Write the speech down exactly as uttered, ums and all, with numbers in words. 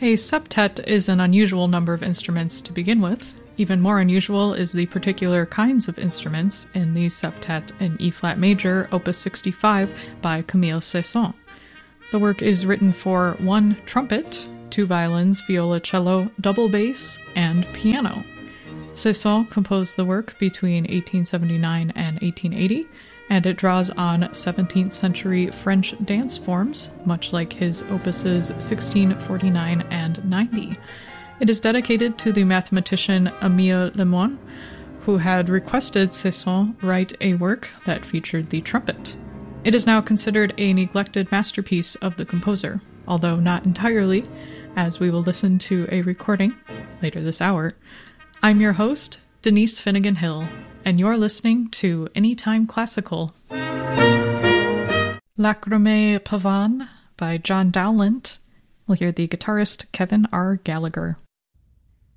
A septet is an unusual number of instruments to begin with. Even more unusual is the particular kinds of instruments in the septet in E-flat major, opus sixty-five, by Camille Saint-Saëns. The work is written for one trumpet, two violins, viola, cello, double bass, and piano. Saint-Saëns composed the work between eighteen seventy-nine and eighteen eighty, and it draws on seventeenth century French dance forms, much like his opuses sixteen, forty-nine, and ninety. It is dedicated to the mathematician Émile Lemoine, who had requested Saint-Saëns write a work that featured the trumpet. It is now considered a neglected masterpiece of the composer, although not entirely, as we will listen to a recording later this hour. I'm your host, Denise Finnegan Hill, and you're listening to Anytime Classical. Lachrymée Pavane by John Dowland. We'll hear the guitarist Kevin R. Gallagher.